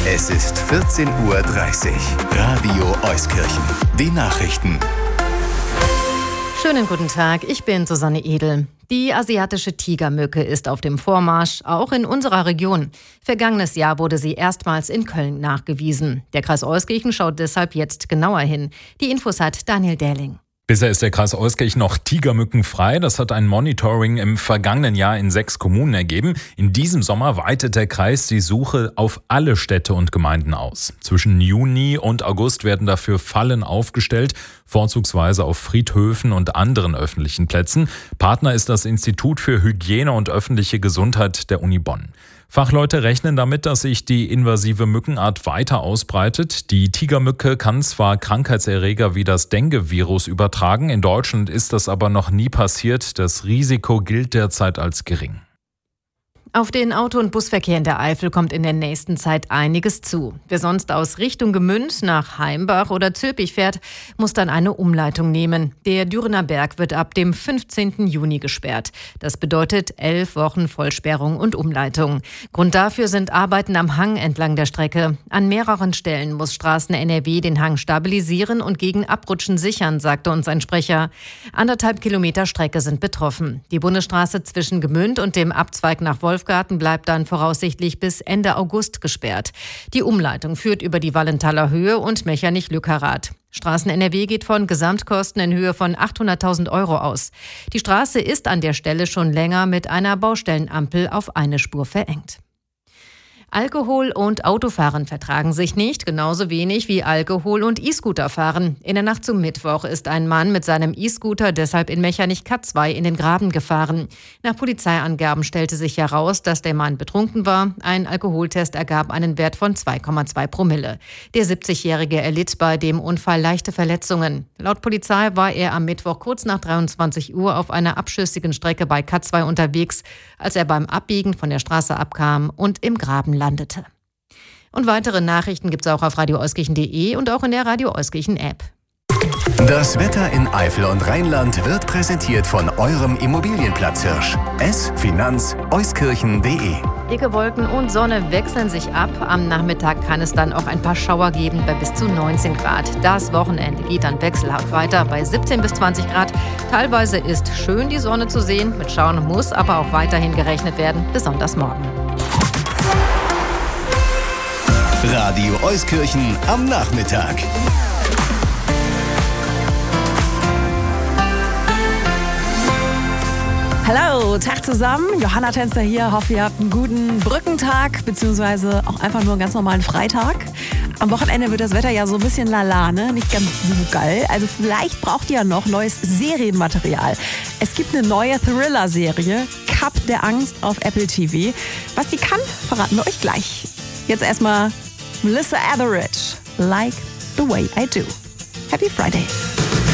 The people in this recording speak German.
Es ist 14:30 Uhr. Radio Euskirchen. Die Nachrichten. Schönen guten Tag, ich bin Susanne Edel. Die asiatische Tigermücke ist auf dem Vormarsch, auch in unserer Region. Vergangenes Jahr wurde sie erstmals in Köln nachgewiesen. Der Kreis Euskirchen schaut deshalb jetzt genauer hin. Die Infos hat Daniel Dähling. Bisher ist der Kreis Euskirchen noch tigermückenfrei. Das hat ein Monitoring im vergangenen Jahr in 6 Kommunen ergeben. In diesem Sommer weitet der Kreis die Suche auf alle Städte und Gemeinden aus. Zwischen Juni und August werden dafür Fallen aufgestellt, vorzugsweise auf Friedhöfen und anderen öffentlichen Plätzen. Partner ist das Institut für Hygiene und öffentliche Gesundheit der Uni Bonn. Fachleute rechnen damit, dass sich die invasive Mückenart weiter ausbreitet. Die Tigermücke kann zwar Krankheitserreger wie das Dengue-Virus übertragen, in Deutschland ist das aber noch nie passiert. Das Risiko gilt derzeit als gering. Auf den Auto- und Busverkehr in der Eifel kommt in der nächsten Zeit einiges zu. Wer sonst aus Richtung Gmünd nach Heimbach oder Zülpich fährt, muss dann eine Umleitung nehmen. Der Dürener Berg wird ab dem 15. Juni gesperrt. Das bedeutet 11 Wochen Vollsperrung und Umleitung. Grund dafür sind Arbeiten am Hang entlang der Strecke. An mehreren Stellen muss Straßen NRW den Hang stabilisieren und gegen Abrutschen sichern, sagte uns ein Sprecher. 1,5 Kilometer Strecke sind betroffen. Die Bundesstraße zwischen Gmünd und dem Abzweig nach Wolfgarten bleibt dann voraussichtlich bis Ende August gesperrt. Die Umleitung führt über die Wallenthaler Höhe und Mechernich-Lückerath. Straßen NRW geht von Gesamtkosten in Höhe von 800.000 Euro aus. Die Straße ist an der Stelle schon länger mit einer Baustellenampel auf eine Spur verengt. Alkohol und Autofahren vertragen sich nicht, genauso wenig wie Alkohol und E-Scooter-Fahren. In der Nacht zum Mittwoch ist ein Mann mit seinem E-Scooter deshalb in Mechernich-Katzwey in den Graben gefahren. Nach Polizeiangaben stellte sich heraus, dass der Mann betrunken war. Ein Alkoholtest ergab einen Wert von 2,2 Promille. Der 70-Jährige erlitt bei dem Unfall leichte Verletzungen. Laut Polizei war er am Mittwoch kurz nach 23 Uhr auf einer abschüssigen Strecke bei Katzwey unterwegs, als er beim Abbiegen von der Straße abkam und im Graben landete. Und weitere Nachrichten gibt's auch auf radioeuskirchen.de und auch in der Radio Euskirchen App. Das Wetter in Eifel und Rheinland wird präsentiert von eurem Immobilienplatzhirsch. Finanz-euskirchen.de. Dicke Wolken und Sonne wechseln sich ab. Am Nachmittag kann es dann auch ein paar Schauer geben bei bis zu 19 Grad. Das Wochenende geht dann wechselhaft weiter bei 17 bis 20 Grad. Teilweise ist schön die Sonne zu sehen. Mit Schauen muss aber auch weiterhin gerechnet werden, besonders morgen. Radio Euskirchen am Nachmittag. Hallo, Tag zusammen. Johanna Tänzer hier. Hoffe, ihr habt einen guten Brückentag, beziehungsweise auch einfach nur einen ganz normalen Freitag. Am Wochenende wird das Wetter ja so ein bisschen lala, ne? Nicht ganz so geil. Also vielleicht braucht ihr ja noch neues Serienmaterial. Es gibt eine neue Thriller-Serie, Cup der Angst auf Apple TV. Was die kann, verraten wir euch gleich. Jetzt erstmal Melissa Etheridge, Like the Way I Do. Happy Friday.